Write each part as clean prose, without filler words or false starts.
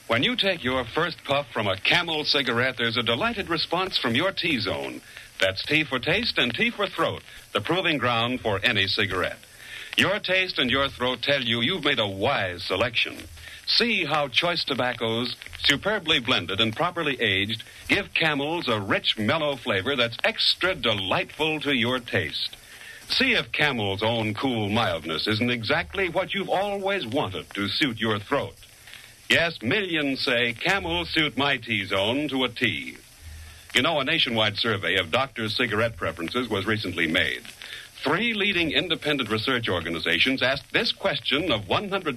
When you take your first puff from a Camel cigarette, there's a delighted response from your T-zone. That's T for taste and T for throat, the proving ground for any cigarette. Your taste and your throat tell you you've made a wise selection. See how choice tobaccos, superbly blended and properly aged, give Camels a rich, mellow flavor that's extra delightful to your taste. See if Camel's own cool mildness isn't exactly what you've always wanted to suit your throat. Yes, millions say Camel suit my T-zone to a T. You know, a nationwide survey of doctors' cigarette preferences was recently made. 3 leading independent research organizations asked this question of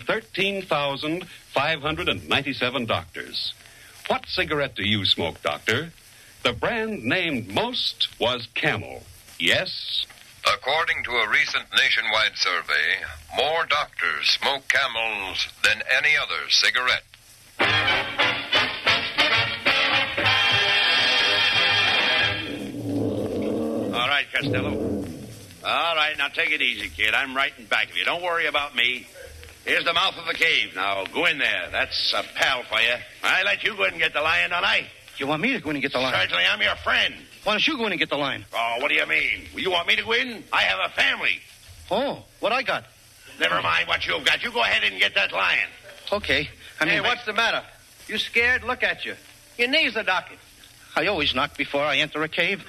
113,597 doctors. What cigarette do you smoke, doctor? The brand named most was Camel. Yes? According to a recent nationwide survey, more doctors smoke Camels than any other cigarette. All right, Costello. All right, now take it easy, kid. I'm right in back of you. Don't worry about me. Here's the mouth of the cave. Now, go in there. That's a pal for you. I let you go in and get the lion, don't I? You want me to go in and get the lion? Certainly, I'm your friend. Why don't you go in and get the lion? Oh, what do you mean? You want me to go in? I have a family. Oh, what I got? Never mind what you've got. You go ahead and get that lion. Okay. Hey, what's the matter? You scared? Look at you. Your knees are knocking. I always knock before I enter a cave.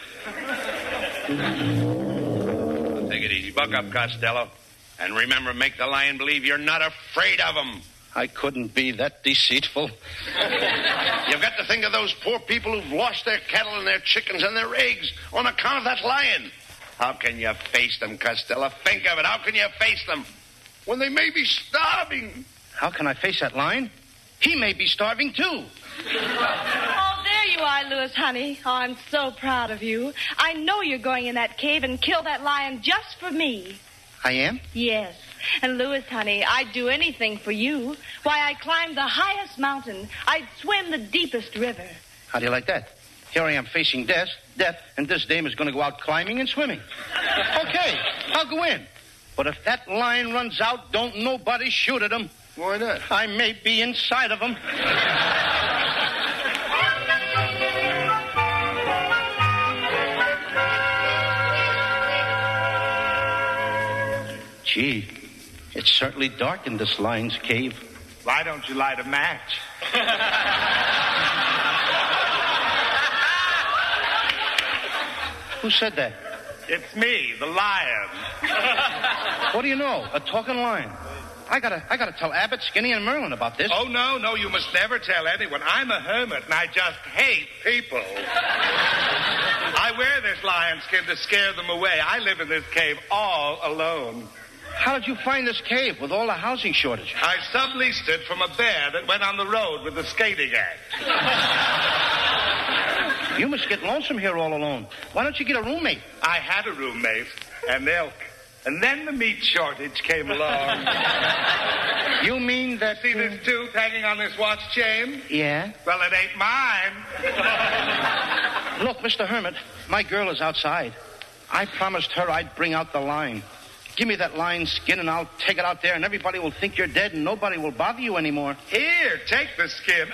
Take it easy. Buck up, Costello. And remember, make the lion believe you're not afraid of him. I couldn't be that deceitful. You've got to think of those poor people who've lost their cattle and their chickens and their eggs on account of that lion. How can you face them, Costello? Think of it. How can you face them when they may be starving? How can I face that lion? He may be starving, too. Oh, there you are, Louis, honey. Oh, I'm so proud of you. I know you're going in that cave and kill that lion just for me. I am? Yes. And Louis, honey, I'd do anything for you. Why, I'd climb the highest mountain. I'd swim the deepest river. How do you like that? Here I am facing death, and this dame is going to go out climbing and swimming. Okay, I'll go in. But if that lion runs out, don't nobody shoot at him. Why not? I may be inside of him. Gee, it's certainly dark in this lion's cave. Why don't you light a match? Who said that? It's me, the lion. What do you know? A talking lion. I gotta tell Abbott, Skinny, and Merlin about this. Oh, no, you must never tell anyone. I'm a hermit, and I just hate people. I wear this lion skin to scare them away. I live in this cave all alone. How did you find this cave with all the housing shortage? I subleased it from a bear that went on the road with the skating act. You must get lonesome here all alone. Why don't you get a roommate? I had a roommate, and Elk. And then the meat shortage came along. You mean that... See this tooth hanging on this watch chain? Yeah? Well, it ain't mine. Look, Mr. Hermit, my girl is outside. I promised her I'd bring out the lion. Give me that lion's skin and I'll take it out there and everybody will think you're dead and nobody will bother you anymore. Here, take the skin.